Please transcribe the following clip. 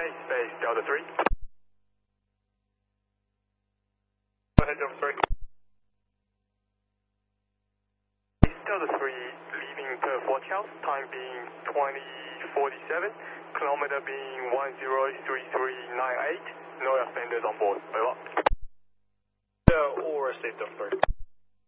Space, Delta 3. Go ahead, Delta 3. Delta 3, leaving Perth Watch House, time being 20:47, kilometer being 103398, no offenders on board, over. All received, Delta 3.